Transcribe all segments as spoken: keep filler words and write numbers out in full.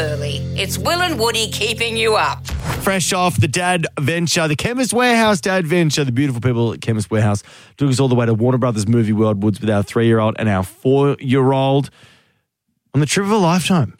early. It's Will and Woody keeping you up. Fresh off the Dad Venture, the Chemist Warehouse Dad Venture, the beautiful people at Chemist Warehouse took us all the way to Warner Brothers Movie World Woods with our three-year-old and our four-year-old on the trip of a lifetime.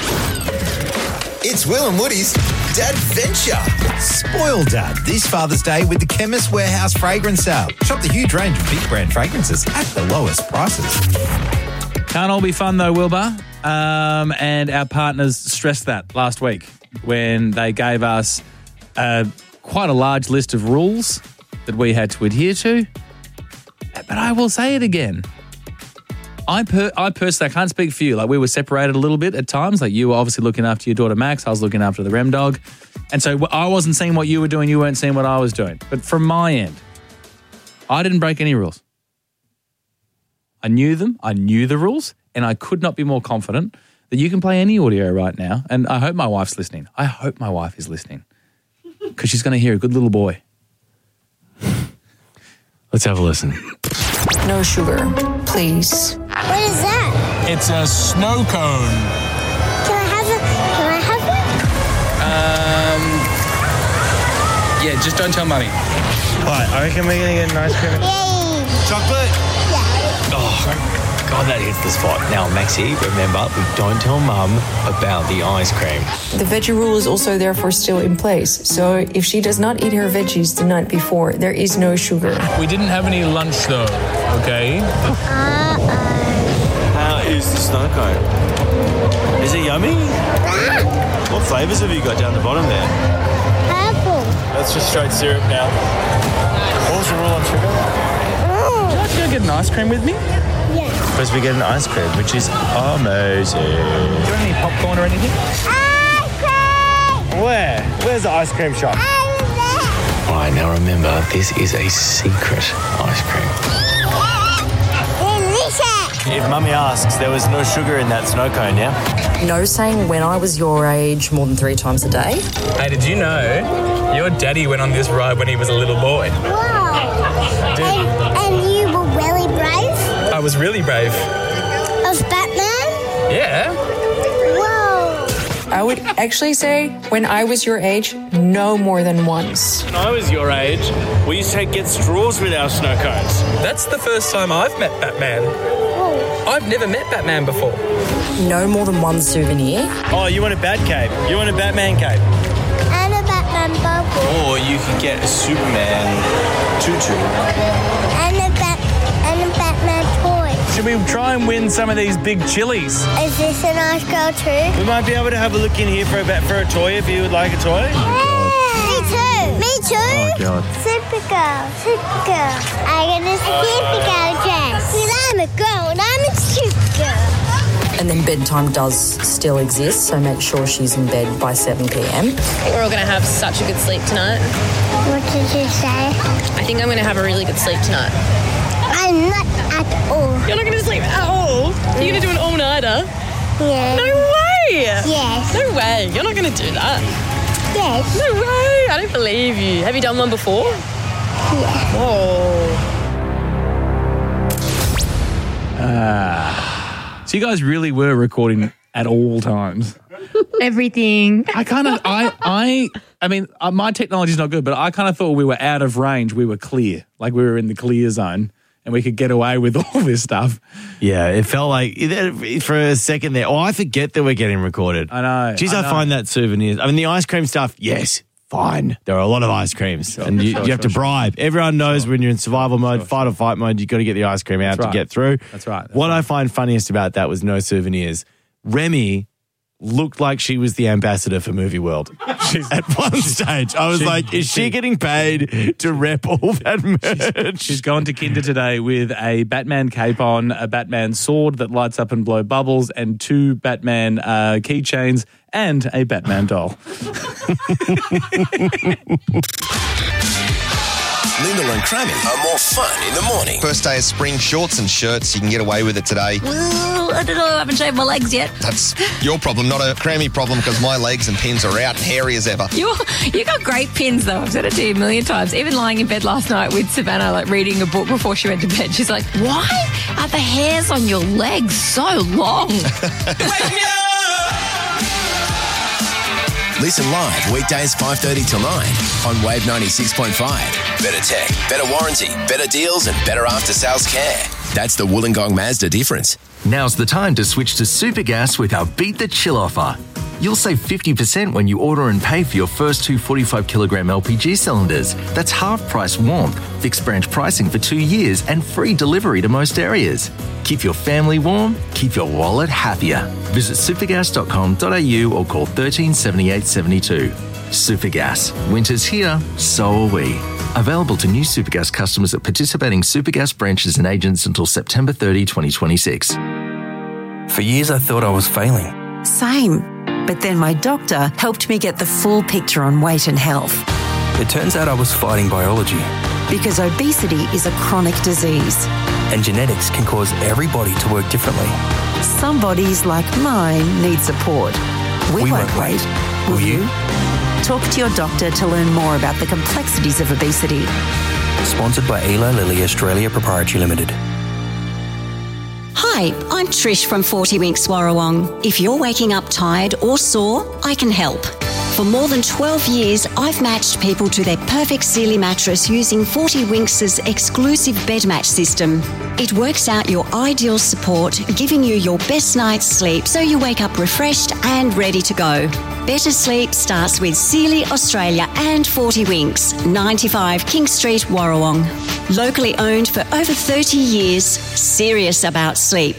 It's Will and Woody's Dad Venture. Spoil Dad this Father's Day with the Chemist Warehouse fragrance sale. Shop the huge range of big brand fragrances at the lowest prices. Can't all be fun though, Wilbur. Um, and our partners stressed that last week when they gave us uh, quite a large list of rules that we had to adhere to. But I will say it again. I per- I personally, I can't speak for you. Like, we were separated a little bit at times. Like, you were obviously looking after your daughter Max. I was looking after the Rem dog. And so I wasn't seeing what you were doing. You weren't seeing what I was doing. But from my end, I didn't break any rules. I knew them. I knew the rules. And I could not be more confident that you can play any audio right now. And I hope my wife's listening. I hope my wife is listening. Because she's going to hear a good little boy. Let's have a listen. No sugar, please. What is that? It's a snow cone. Can I have it? Can I have Um, yeah, just don't tell Mummy. Right, I reckon we're going to get an ice cream. it? Yay! Chocolate? Yeah. Oh, God, that hits the spot. Now, Maxie, remember, we don't tell Mum about the ice cream. The veggie rule is also therefore still in place. So if she does not eat her veggies the night before, there is no sugar. We didn't have any lunch, though, okay? Uh-oh. How is the snow cone? Is it yummy? What flavours have you got down the bottom there? Purple. That's just straight syrup now. What was the rule on sugar? Mm. Would you go get an ice cream with me? Yeah. Supposed to be getting ice cream, which is amazing. Do you want any popcorn or anything? Ice cream! Where? Where's the ice cream shop? Over there. All right, now remember, this is a secret ice cream. Delicious. If Mummy asks, there was no sugar in that snow cone, yeah? No saying when I was your age more than three times a day. Hey, did you know your daddy went on this ride when he was a little boy? Wow. And, and you were really brave? I was really brave. Of Batman? Yeah. Whoa. I would actually say when I was your age, no more than once. When I was your age, we used to get straws with our snow cones. That's the first time I've met Batman. I've never met Batman before. No more than one souvenir. Oh, you want a bat cape? You want a Batman cape? And a Batman bubble. Or you could get a Superman tutu. And a, bat- and a Batman toy. Should we try and win some of these big chilies? Is this a nice girl too? We might be able to have a look in here for a bat for a toy if you would like a toy. Me too. Me too. Oh, God. Supergirl. Supergirl. I got a Supergirl dress. Because I'm a girl and I'm a Supergirl. And then bedtime does still exist, so make sure she's in bed by seven p.m. We're all going to have such a good sleep tonight. What did you say? I think I'm going to have a really good sleep tonight. I'm not at all. You're not going to sleep at all? You're going to do an all-nighter? Yeah. No way! Yes. No way. You're not going to do that. Yes. No way. I don't believe you. Have you done one before? Yeah. Oh. Ah. So you guys really were recording at all times. Everything. I kind of, I, I, I mean, uh, my technology's not good, but I kind of thought we were out of range. We were clear, like we were in the clear zone, and we could get away with all this stuff. Yeah, it felt like for a second there. Oh, I forget that we're getting recorded. I know. Jeez, I, I know. find that souvenirs. I mean, the ice cream stuff, yes, fine. There are a lot of ice creams, Sure, and you, sure, you have sure, to bribe. Everyone knows Sure. when you're in survival mode, Sure, fight or fight mode, you've got to get the ice cream out That's to right. get through. That's right. That's what right. I find funniest about that was no souvenirs. Remy looked like she was the ambassador for Movie World. At one stage, I was she- like, is she she- getting paid to rep all that merch? She's gone to Kinder today with a Batman cape on, a Batman sword that lights up and blow bubbles, and two Batman uh, keychains and a Batman doll. Lyndall and Crammy are more fun in the morning. First day of spring, shorts and shirts. You can get away with it today. Ooh, I don't know. I haven't shaved my legs yet. That's your problem, not a Crammy problem, because my legs and pins are out and hairy as ever. You you got great pins though. I've said it to you a million times. Even lying in bed last night with Savannah, like reading a book before she went to bed, she's like, "Why are the hairs on your legs so long?" Listen live weekdays five thirty till nine on Wave ninety-six point five. Better tech, better warranty, better deals and better after-sales care. That's the Wollongong Mazda difference. Now's the time to switch to Supergas with our Beat the Chill offer. You'll save fifty percent when you order and pay for your first two forty-five kilogram L P G cylinders. That's half price warmth, fixed branch pricing for two years and free delivery to most areas. Keep your family warm, keep your wallet happier. Visit supergas dot com dot a u or call thirteen seventy-eight seventy-two. Supergas. Winter's here, so are we. Available to new Supergas customers at participating Supergas branches and agents until September thirtieth, twenty twenty-six. For years I thought I was failing. Same. But then my doctor helped me get the full picture on weight and health. It turns out I was fighting biology. Because obesity is a chronic disease. And genetics can cause every body to work differently. Some bodies, like mine, need support. We, we won't, won't wait. wait. Will you? Talk to your doctor to learn more about the complexities of obesity. Sponsored by Eli Lilly Australia Proprietary Limited. Hi, I'm Trish from forty Winks Warrawong. If you're waking up tired or sore, I can help. For more than twelve years, I've matched people to their perfect Sealy mattress using forty Winks' exclusive bed match system. It works out your ideal support, giving you your best night's sleep so you wake up refreshed and ready to go. Better sleep starts with Sealy Australia and forty Winks, ninety-five King Street, Warrawong. Locally owned for over thirty years, serious about sleep.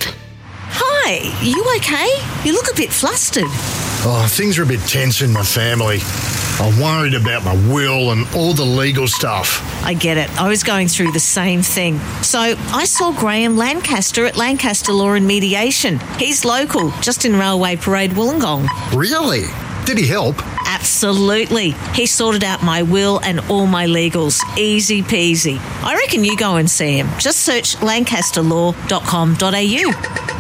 Hi, you okay? You look a bit flustered. Oh, things are a bit tense in my family. I'm worried about my will and all the legal stuff. I get it. I was going through the same thing. So I saw Graham Lancaster at Lancaster Law and Mediation. He's local, just in Railway Parade, Wollongong. Really? Did he help? Absolutely. He sorted out my will and all my legals. Easy peasy. I reckon you go and see him. Just search lancaster law dot com dot a u.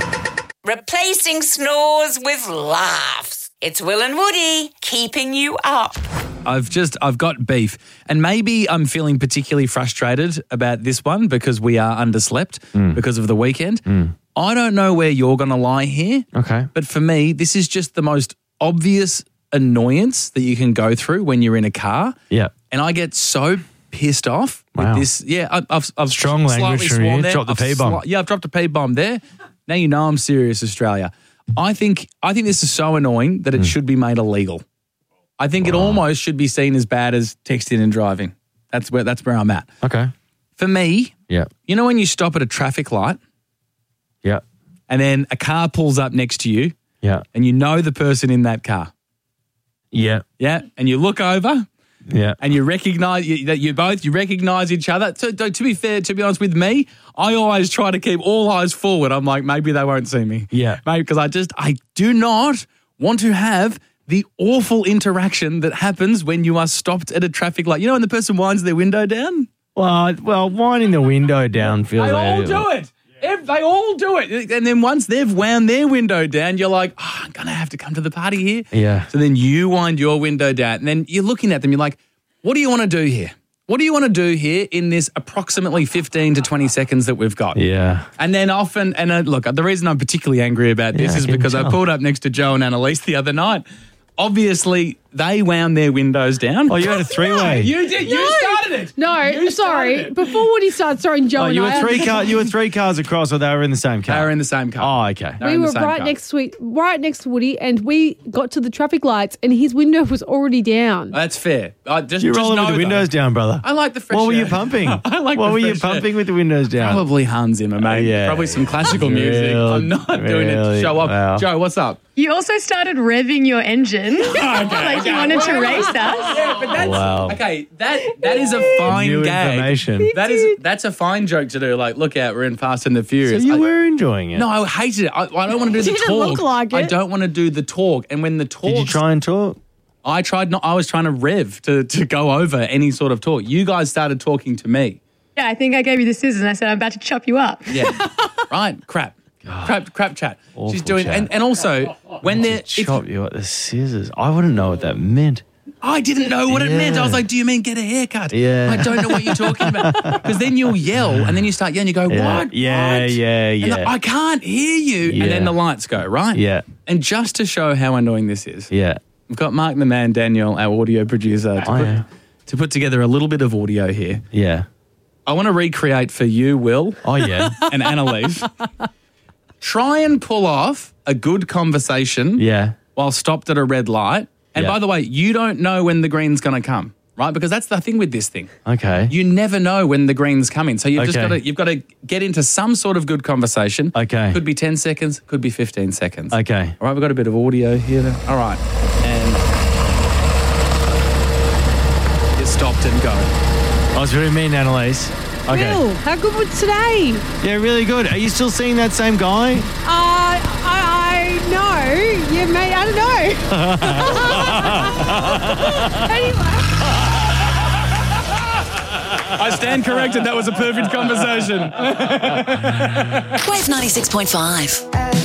Replacing snores with laughs. It's Will and Woody keeping you up. I've just, I've got beef. And maybe I'm feeling particularly frustrated about this one because we are underslept Mm. because of the weekend. Mm. I don't know where you're going to lie here. Okay. But for me, this is just the most obvious annoyance that you can go through when you're in a car. Yeah. And I get so pissed off Wow. with this. Yeah, I, I've, I've Strong slightly language from sworn you. there. Drop the I've P-bomb. sli- yeah, I've dropped a P-bomb there. Now you know I'm serious, Australia. I think I think this is so annoying that it Mm. should be made illegal. I think it almost should be seen as bad as texting and driving. That's where that's where I'm at. Okay. For me, Yeah. you know when you stop at a traffic light Yeah. and then a car pulls up next to you Yeah. and you know the person in that car. Yeah. Yeah, and you look over Yeah. and you recognize you, that you both you recognize each other. So, to, to be fair, to be honest with me, I always try to keep all eyes forward. I'm like, maybe they won't see me. Yeah. Maybe because I just I do not want to have the awful interaction that happens when you are stopped at a traffic light. You know when the person winds their window down? Well, well, winding the window down feels They like all do it. Ev- They all do it. And then once they've wound their window down, you're like, oh, I'm going to have to come to the party here. Yeah. So then you wind your window down and then you're looking at them. You're like, what do you want to do here? What do you want to do here in this approximately fifteen to twenty seconds that we've got? Yeah. And then often, and uh, look, the reason I'm particularly angry about this Yeah, I is can because I tell. pulled up next to Joe and Annalise the other night. Obviously, they wound their windows down. Oh, you had a three-way. You did. You No. started it. No, You sorry. started it. Before Woody started throwing Joe Oh, and you were I, three car. You were three cars across, or they were in the same car. They were in the same car. Oh, okay. They're we in the were same right car. next to it, right next to Woody, and we got to the traffic lights, and his window was already down. That's fair. I just, You're just rolling know, with the windows though, down, brother. I like the fresh What were you air. pumping? I like What the were you fresh air. pumping with the windows down? Probably Hans Zimmer, mate. Yeah. Probably some classical music. Real- I'm not doing it to really? show off. Wow. Joe, what's up? You also started revving your engine. like you wanted to race us. Yeah, but that's Wow. okay. That that is a fine New gag. information. That is that's a fine joke to do. Like, look out, we're in Fast and the Furious. So you I- were enjoying it. no, I hated it. I, I don't want to do the Didn't talk. look like I it. don't want to do the talk. And when the talk, Did you try and talk? I tried not. I was trying to rev to to go over any sort of talk. You guys started talking to me. Yeah, I think I gave you the scissors and I said, I'm about to chop you up. Yeah. Right. Crap. Crap. Crap. Chat. Awful She's doing. chat. And, and also when they're. if- Chop you at the scissors. I wouldn't know what that meant. I didn't know what it meant. I was Yeah. like, do you mean get a haircut? Yeah. I don't know what you're talking about. Because then you'll yell and then you start yelling. You go, Yeah. what? Yeah, What? yeah, And yeah. like, I can't hear you. Yeah. And then the lights go, right? Yeah. And just to show how annoying this is, Yeah. We've got Mark the Man Daniel, our audio producer, to, Oh, put, yeah. to put together a little bit of audio here. Yeah. I want to recreate for you, Will. Oh, yeah. And Annalise. Try and pull off a good conversation Yeah. while stopped at a red light. And Yeah. by the way, you don't know when the green's going to come, right? Because that's the thing with this thing. Okay. You never know when the green's coming. So you've just Okay. got to you've got to get into some sort of good conversation. Okay. Could be ten seconds, could be fifteen seconds. Okay. All right, we've got a bit of audio here. Then. All right. And get stopped and go. I was really mean, Annalise. Okay. Will, how good was today? Yeah, really good. Are you still seeing that same guy? Uh, I, I know. Yeah, mate, I don't know. Anyway. I stand corrected. That was a perfect conversation. Wave ninety-six point five.